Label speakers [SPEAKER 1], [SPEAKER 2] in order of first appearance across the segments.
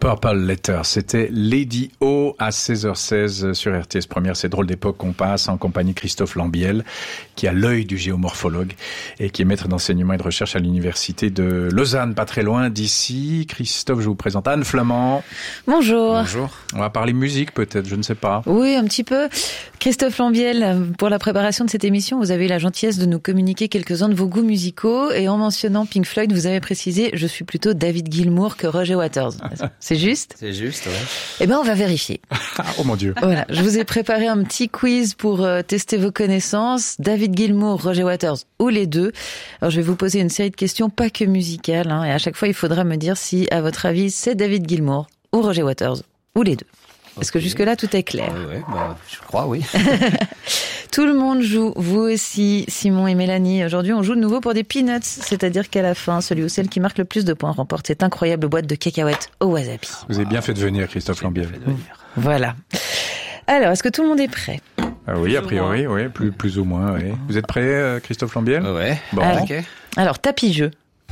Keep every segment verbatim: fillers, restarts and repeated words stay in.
[SPEAKER 1] Purple Letter, c'était Lady O à seize heures seize sur R T S Première. C'est Drôle d'époque qu'on passe en compagnie de Christophe Lambiel, qui a l'œil du géomorphologue et qui est maître d'enseignement et de recherche à l'université de Lausanne, pas très loin d'ici. Christophe, je vous présente Anne Flamand.
[SPEAKER 2] Bonjour.
[SPEAKER 1] Bonjour. On va parler musique peut-être, je ne sais pas.
[SPEAKER 2] Oui, un petit peu. Christophe Lambiel, pour la préparation de cette émission, vous avez eu la gentillesse de nous communiquer quelques-uns de vos goûts musicaux et en mentionnant Pink Floyd, vous avez précisé « Je suis plutôt David Gilmour que Roger Waters ». C'est juste ?
[SPEAKER 3] C'est juste, ouais.
[SPEAKER 2] Eh ben, on va vérifier.
[SPEAKER 1] Oh mon Dieu.
[SPEAKER 2] Voilà, je vous ai préparé un petit quiz pour euh, tester vos connaissances. David Gilmour, Roger Waters ou les deux. Alors, je vais vous poser une série de questions, pas que musicales, hein, et à chaque fois, il faudra me dire si, à votre avis, c'est David Gilmour ou Roger Waters ou les deux. Est-ce okay. que jusque-là, tout est clair ?
[SPEAKER 3] Oui, oui, bah, je crois, oui.
[SPEAKER 2] Tout le monde joue, vous aussi, Simon et Mélanie. Aujourd'hui, on joue de nouveau pour des peanuts, c'est-à-dire qu'à la fin, celui ou celle qui marque le plus de points remporte cette incroyable boîte de cacahuètes au wasabi.
[SPEAKER 1] Vous avez bien fait de venir, Christophe Lambiel.
[SPEAKER 2] Voilà. Alors, est-ce que tout le monde est prêt ?
[SPEAKER 1] Ah oui, a priori, oui, plus, plus ou moins, oui. Vous êtes prêt, Christophe Lambiel ?
[SPEAKER 3] Ouais.
[SPEAKER 1] Bon.
[SPEAKER 2] Alors,
[SPEAKER 3] ok.
[SPEAKER 2] Alors tapis-jeu.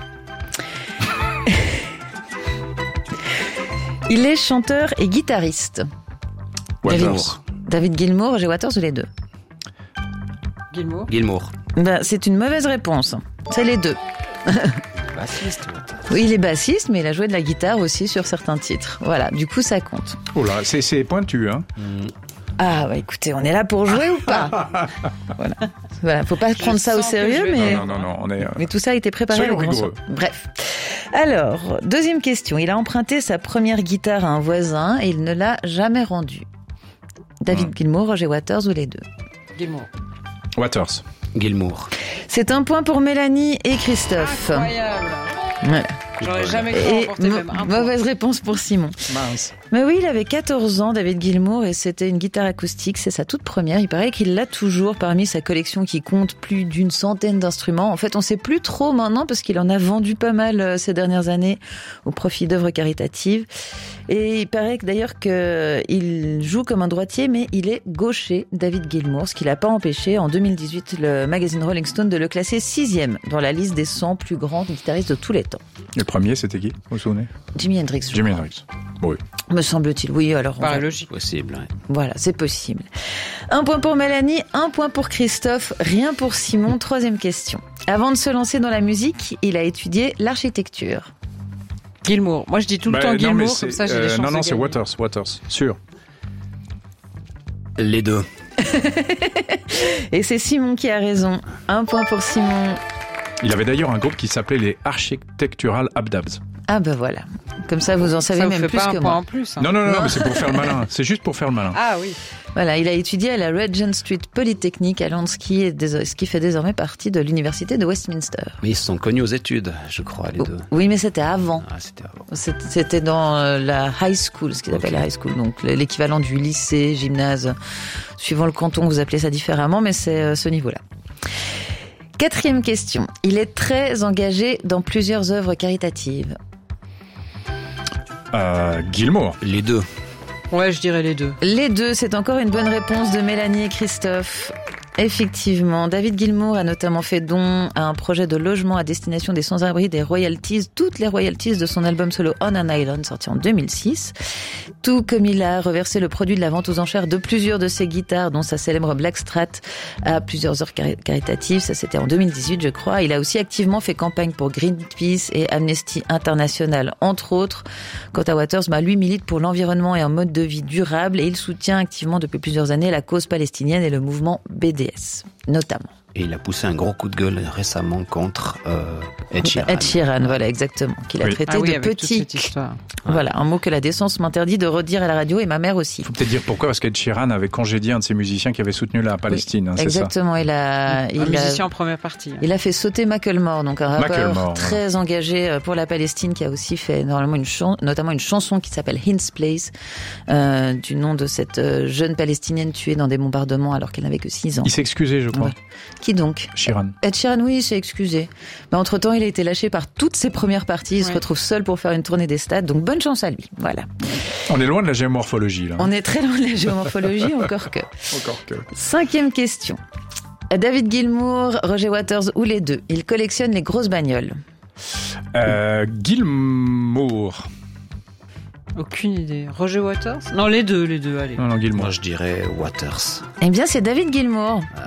[SPEAKER 2] Il est chanteur et guitariste.
[SPEAKER 1] Waters.
[SPEAKER 2] David, David Gilmour, Roger Waters ou les deux ?
[SPEAKER 4] Gilmour.
[SPEAKER 3] Gilmour.
[SPEAKER 2] Ben, c'est une mauvaise réponse. C'est les deux.
[SPEAKER 3] Bassiste, Waters.
[SPEAKER 2] Oui, il est bassiste, mais il a joué de la guitare aussi sur certains titres. Voilà, du coup, ça compte.
[SPEAKER 1] Oh là, c'est, c'est pointu, hein.
[SPEAKER 3] Mm.
[SPEAKER 2] Ah, bah écoutez, on est là pour jouer ou pas ? Voilà. Voilà, faut pas prendre ça au sérieux, mais...
[SPEAKER 1] Non, non, non, on est... Euh...
[SPEAKER 2] Mais tout ça a été préparé.
[SPEAKER 1] Soyons rigoureux.
[SPEAKER 2] Bref. Alors, deuxième question. Il a emprunté sa première guitare à un voisin et il ne l'a jamais rendue. David hum. Gilmour, Roger Waters ou les deux ?
[SPEAKER 4] Gilmour.
[SPEAKER 1] Waters.
[SPEAKER 3] Gilmour.
[SPEAKER 2] C'est un point pour Mélanie et Christophe.
[SPEAKER 4] Incroyable.
[SPEAKER 2] Voilà.
[SPEAKER 4] J'aurais jamais cru
[SPEAKER 2] Et
[SPEAKER 4] remporter
[SPEAKER 2] mo-
[SPEAKER 4] même un
[SPEAKER 2] mauvaise
[SPEAKER 4] point.
[SPEAKER 2] réponse pour Simon.
[SPEAKER 1] Mince.
[SPEAKER 2] Mais oui, il avait quatorze ans, David Gilmour, et c'était une guitare acoustique. C'est sa toute première. Il paraît qu'il l'a toujours parmi sa collection qui compte plus d'une centaine d'instruments. En fait, on sait plus trop maintenant parce qu'il en a vendu pas mal ces dernières années au profit d'œuvres caritatives. Et il paraît que d'ailleurs qu'il joue comme un droitier, mais il est gaucher, David Gilmour, ce qui l'a pas empêché, en deux mille dix-huit, le magazine Rolling Stone de le classer sixième dans la liste des cent plus grands guitaristes de tous les temps.
[SPEAKER 1] Le premier, c'était qui ? Vous vous souvenez ?
[SPEAKER 2] Jimi Hendrix.
[SPEAKER 1] Jimi Hendrix. Oui.
[SPEAKER 2] Me semble-t-il, oui. Alors, on
[SPEAKER 4] Paraît
[SPEAKER 2] va...
[SPEAKER 4] logique.
[SPEAKER 3] Possible, ouais.
[SPEAKER 2] Voilà, c'est possible. Un point pour Mélanie, un point pour Christophe, rien pour Simon. Troisième question. Avant de se lancer dans la musique, il a étudié l'architecture.
[SPEAKER 4] Gilmour. Moi, je dis tout le
[SPEAKER 1] Bah,
[SPEAKER 4] temps
[SPEAKER 1] non,
[SPEAKER 4] Gilmour,
[SPEAKER 1] mais
[SPEAKER 4] comme
[SPEAKER 1] c'est,
[SPEAKER 4] ça, j'ai
[SPEAKER 1] euh,
[SPEAKER 4] des chances
[SPEAKER 1] Non, non,
[SPEAKER 4] de
[SPEAKER 1] c'est
[SPEAKER 4] gagner.
[SPEAKER 1] Waters, Waters, sûr.
[SPEAKER 3] Les deux.
[SPEAKER 2] Et c'est Simon qui a raison. Un point pour Simon.
[SPEAKER 1] Il avait d'ailleurs un groupe qui s'appelait les Architectural Abdabs.
[SPEAKER 2] Ah ben voilà. Comme ça, vous en savez
[SPEAKER 4] Ça vous
[SPEAKER 2] même
[SPEAKER 4] fait
[SPEAKER 2] plus
[SPEAKER 4] pas un
[SPEAKER 2] que
[SPEAKER 4] point
[SPEAKER 2] moi.
[SPEAKER 4] en plus. hein.
[SPEAKER 1] Non, non, non,
[SPEAKER 2] Non.
[SPEAKER 1] non, mais c'est pour faire le malin. C'est juste pour faire le malin.
[SPEAKER 4] Ah oui.
[SPEAKER 2] Voilà, il a étudié à la Regent Street Polytechnic à Londres, qui est dés- ce qui fait désormais partie de l'université de Westminster.
[SPEAKER 3] Mais ils se sont connus aux études, je crois, les deux.
[SPEAKER 2] Oui, mais c'était avant.
[SPEAKER 3] Ah, c'était avant.
[SPEAKER 2] C'était c'était dans euh, la high school, ce qu'ils appellent
[SPEAKER 3] Ok.
[SPEAKER 2] la high school, donc l'équivalent du lycée, gymnase, suivant le canton, vous appelez ça différemment, mais c'est euh, ce niveau-là. Quatrième question. Il est très engagé dans plusieurs œuvres caritatives.
[SPEAKER 1] Euh, Gilmour.
[SPEAKER 3] Les deux.
[SPEAKER 4] Ouais, je dirais les deux.
[SPEAKER 2] Les deux, c'est encore une bonne réponse de Mélanie et Christophe. Effectivement, David Gilmour a notamment fait don à un projet de logement à destination des sans-abri des royalties, toutes les royalties de son album solo On an Island, sorti en deux mille six. Tout comme il a reversé le produit de la vente aux enchères de plusieurs de ses guitares, dont sa célèbre Black Strat, à plusieurs heures cari- caritatives. Ça, c'était en deux mille dix-huit, je crois. Il a aussi activement fait campagne pour Greenpeace et Amnesty International, entre autres. Quant à Waters, bah, lui milite pour l'environnement et un mode de vie durable et il soutient activement depuis plusieurs années la cause palestinienne et le mouvement B D S, notamment.
[SPEAKER 3] Et il a poussé un gros coup de gueule récemment contre euh, Ed Sheeran.
[SPEAKER 2] Ed Sheeran, voilà, exactement, qu'il a
[SPEAKER 1] Oui.
[SPEAKER 2] traité
[SPEAKER 4] Ah oui,
[SPEAKER 2] de
[SPEAKER 4] avec toute
[SPEAKER 2] petit.
[SPEAKER 4] cette histoire.
[SPEAKER 2] Voilà, un mot que la décence m'interdit de redire à la radio et ma mère aussi.
[SPEAKER 1] Faut peut-être dire pourquoi, parce qu'Ed Sheeran avait congédié un de ses musiciens qui avait soutenu la Palestine, hein, c'est
[SPEAKER 2] Exactement, il a,
[SPEAKER 4] Un
[SPEAKER 2] il a,
[SPEAKER 4] musicien en première partie.
[SPEAKER 2] il a fait sauter Macklemore, donc un rappeur
[SPEAKER 1] Macklemore,
[SPEAKER 2] très engagé pour la Palestine, qui a aussi fait normalement une chan- notamment une chanson qui s'appelle Hint's Place, euh, du nom de cette jeune Palestinienne tuée dans des bombardements alors qu'elle n'avait que six ans.
[SPEAKER 1] ça. Il s'est excusé, je crois.
[SPEAKER 2] Ouais. Qui donc?
[SPEAKER 1] Sheeran.
[SPEAKER 2] Ed Sheeran, oui, il s'est excusé. Mais entre-temps, il a été lâché par toutes ses premières parties. Il se
[SPEAKER 4] Ouais.
[SPEAKER 2] retrouve seul pour faire une tournée des stades. Donc, bonne chance à lui. Voilà.
[SPEAKER 1] On est loin de la géomorphologie, là.
[SPEAKER 2] On est très loin de la géomorphologie, encore que.
[SPEAKER 1] Encore que.
[SPEAKER 2] Cinquième question. David Gilmour, Roger Waters ou les deux, ils collectionnent les grosses bagnoles.
[SPEAKER 1] Euh, Gilmour.
[SPEAKER 4] Aucune idée. Roger Waters? Non, les deux, les deux, allez.
[SPEAKER 1] Non, non, Gilmour.
[SPEAKER 3] Moi, je dirais Waters.
[SPEAKER 2] Eh bien, c'est David Gilmour.